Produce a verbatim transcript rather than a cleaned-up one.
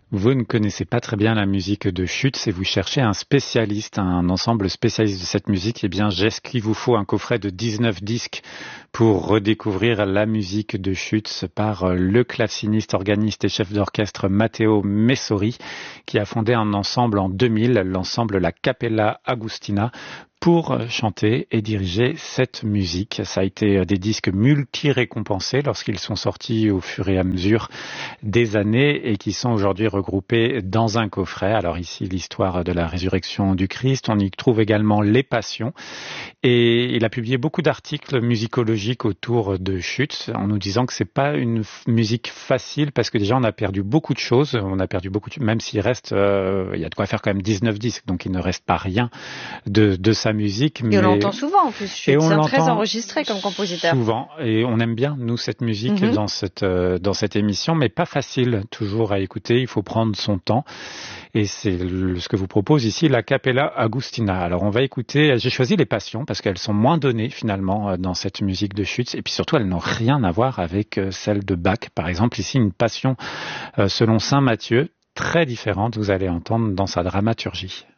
Vous ne connaissez pas très bien la musique de Schütz et vous cherchez un spécialiste, un ensemble spécialiste de cette musique. Eh bien, j'ai ce qu'il vous faut, un coffret de dix-neuf disques pour redécouvrir la musique de Schütz par le claveciniste, organiste et chef d'orchestre Matteo Messori, qui a fondé un ensemble en deux mille, l'ensemble La Cappella Agustina, pour chanter et diriger cette musique. Ça a été des disques multi-récompensés lorsqu'ils sont sortis au fur et à mesure des années et qui sont aujourd'hui regroupés dans un coffret. Alors ici, l'histoire de la résurrection du Christ. On y trouve également les passions. Et il a publié beaucoup d'articles musicologiques autour de Schütz en nous disant que c'est pas une f- musique facile parce que déjà on a perdu beaucoup de choses. On a perdu beaucoup de... Même s'il reste, euh, il y a de quoi faire quand même dix-neuf disques, donc il ne reste pas rien de, de sa musique. Et on Mais... l'entend souvent en plus, Et Schütz, on hein, très l'entend enregistré comme compositeur. souvent, et on aime bien, nous, cette musique Mhm. dans cette, euh, dans cette émission, mais pas facile toujours à écouter, il faut prendre son temps. Et c'est le- ce que vous propose ici, la Cappella Agustina. Alors on va écouter, j'ai choisi les passions parce qu'elles sont moins données finalement euh, dans cette musique de Schütz, et puis surtout elles n'ont rien à voir avec euh, celle de Bach. Par exemple, ici une passion euh, selon saint Matthieu, très différente, vous allez entendre dans sa dramaturgie.